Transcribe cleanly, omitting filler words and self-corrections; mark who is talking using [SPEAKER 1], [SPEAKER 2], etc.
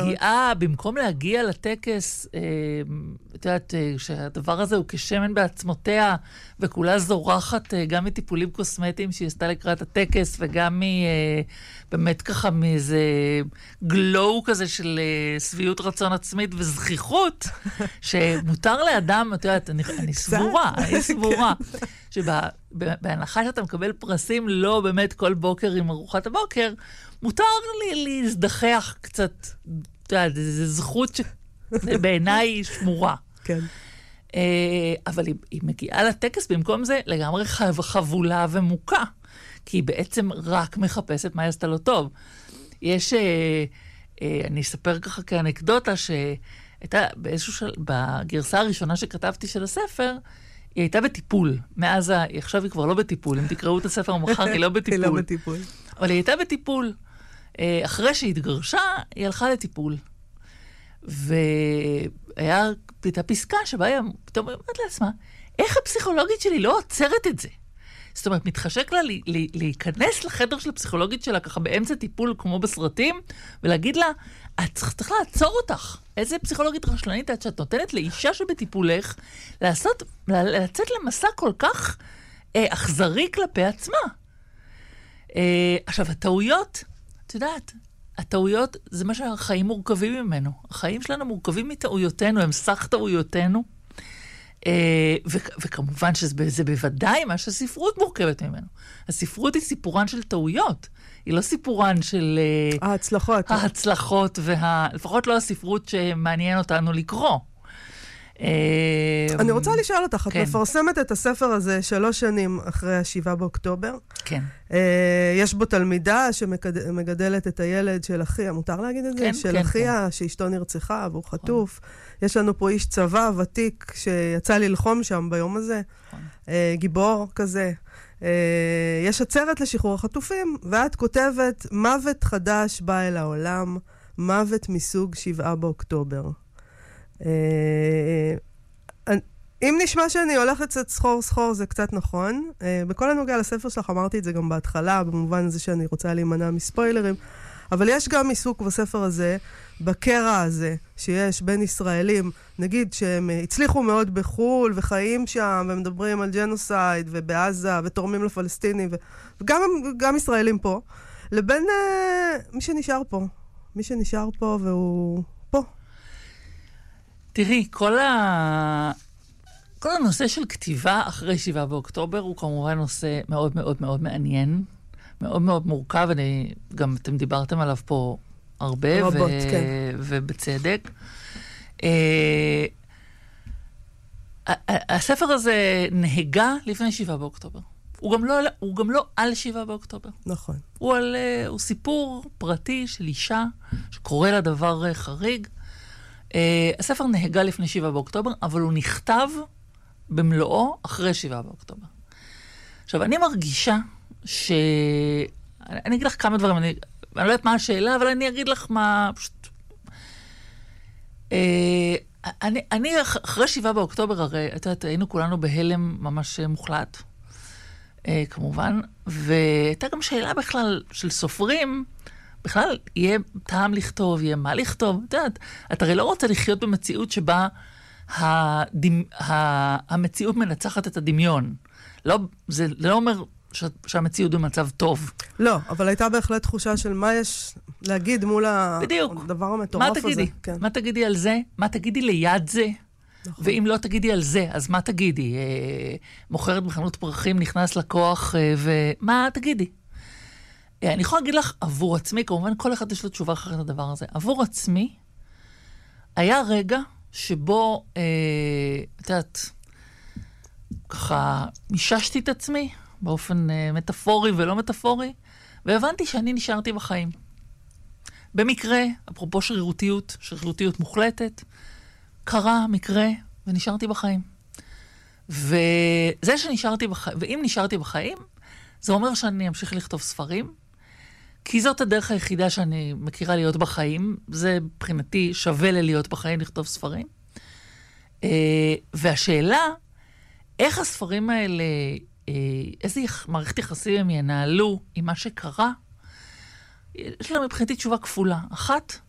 [SPEAKER 1] במקום להגיע לטקס, את יודעת, שהדבר הזה הוא כשמן בעצמותיה, וכולה זורחת גם מטיפולים קוסמטיים שהיא עשתה לקראת הטקס, וגם באמת ככה מאיזה גלו כזה של שביעות רצון עצמית וזכיחות, שמותר לאדם, את יודעת, אני סבורה, שבהנחה שאתה מקבל פרסים לא באמת כל בוקר עם ארוחת הבוקר, מותר לי להזדחח קצת, אתה יודע, זו זכות שבעיניי שמורה.
[SPEAKER 2] כן.
[SPEAKER 1] אבל היא מגיעה לטקס במקום זה לגמרי חבולה ומוקה, כי היא בעצם רק מחפשת מה היא עשתה לו טוב. יש, אני אספר ככה כאנקדוטה, שהייתה בגרסה הראשונה שכתבתי של הספר, היא הייתה בטיפול. מאז, עכשיו היא כבר לא בטיפול. אם תקראו את הספר מחר, היא לא בטיפול.
[SPEAKER 2] היא לא בטיפול.
[SPEAKER 1] אבל היא הייתה בטיפול. אחרי שהיא התגרשה, היא הלכה לטיפול. הייתה פסקה שבה היא פתאום אומרת לעצמה, איך הפסיכולוגית שלי לא עוצרת את זה? זאת אומרת, מתחשק לה להיכנס לחדר של הפסיכולוגית שלה ככה באמצע טיפול כמו בסרטים, ולהגיד לה, את צריך לעצור אותך. איזה פסיכולוגית רשלנית את שאת נותנת לאישה שבטיפולך לצאת למסע כל כך אכזרי כלפי עצמה. עכשיו, הטעויות, את יודעת, הטעויות זה מה שהחיים מורכבים ממנו. החיים שלנו מורכבים מטעויותינו, הם סך טעויותינו. וכמובן שזה בוודאי מה שהספרות מורכבת ממנו. הספרות היא סיפורן של טעויות. היא לא סיפורן של ההצלחות, לפחות לא הספרות שמעניין אותנו לקרוא.
[SPEAKER 2] אני רוצה לשאול אותך, את מפרסמת את הספר הזה 3 שנים אחרי 7 באוקטובר.
[SPEAKER 1] כן.
[SPEAKER 2] יש בו תלמידה שמגדלת את הילד של אחיה, מותר להגיד את זה? של אחיה, שאשתו נרצחה והוא חטוף. יש לנו פה איש צבא ותיק שיצא ללחום שם ביום הזה. גיבור כזה. יש עצרת לשחרור החטופים, ואת כותבת, מוות חדש בא אל העולם, מוות מסוג 7 באוקטובר. אם נשמע שאני הולכת קצת סחור, זה קצת נכון. בכל הנוגע לספר שלך, אמרתי את זה גם בהתחלה, במובן הזה שאני רוצה להימנע מספוילרים, אבל יש גם עיסוק בספר הזה, בקרע הזה שיש בין ישראלים, נגיד שהם הצליחו מאוד בחול וחיים שם, ומדברים על ג'נוסייד ובעזה, ותורמים לפלסטינים, וגם ישראלים פה, לבין מי שנשאר פה. מי שנשאר פה והוא פה.
[SPEAKER 1] תראי, כל הנושא של כתיבה אחרי 7 באוקטובר הוא כמובן נושא מאוד מאוד מאוד מעניין, מאוד מאוד מורכב, גם אתם דיברתם עליו פה הרבה,
[SPEAKER 2] רבות, כן.
[SPEAKER 1] ובצדק. הספר הזה נהגה לפני 7 באוקטובר. הוא גם לא על 7 באוקטובר.
[SPEAKER 2] נכון.
[SPEAKER 1] הוא סיפור פרטי של אישה שקורא לה דבר חריג. הספר נהגה לפני 7 באוקטובר, אבל הוא נכתב במלואו אחרי 7 באוקטובר. עכשיו, אני מרגישה אני אגיד לך כמה דברים, אני לא יודעת מה השאלה, אבל אני אגיד לך מה פשוט... אני אחרי 7 באוקטובר, הרי, את יודעת, היינו כולנו בהלם ממש מוחלט, כמובן, והייתה גם שאלה בכלל של סופרים, בכלל יהיה טעם לכתוב, יהיה מה לכתוב, את יודעת, את הרי לא רוצה לחיות במציאות שבה המציאות מנצחת את הדמיון. זה לא אומר שהמציאות במצב טוב.
[SPEAKER 2] לא, אבל הייתה בהחלט תחושה של מה יש להגיד מול הדבר המטורף הזה.
[SPEAKER 1] מה תגידי על זה? מה תגידי ליד זה? ואם לא תגידי על זה, אז מה תגידי? מוכרת בחנות פרחים, נכנס לקוח, ומה תגידי? אני יכולה להגיד לך, עבור עצמי, כמובן כל אחד יש לו תשובה אחרת לדבר הזה. עבור עצמי, היה רגע שבו, את יודעת, ככה, מיששתי את עצמי, באופן מטאפורי ולא מטאפורי, והבנתי שאני נשארתי בחיים. במקרה, אפרופו שרירותיות מוחלטת, קרה מקרה ונשארתי בחיים. וזה שנשארתי בחיים, ואם נשארתי בחיים, זה אומר שאני אמשיך לכתוב ספרים, כי זאת הדרך היחידה שאני מכירה להיות בחיים, זה מבחינתי שווה להיות בחיים לכתוב ספרים. והשאלה, איך הספרים האלה, איזה מערכת יחסים הם ינהלו עם מה שקרה, יש לה מבחינתי תשובה כפולה. אחת,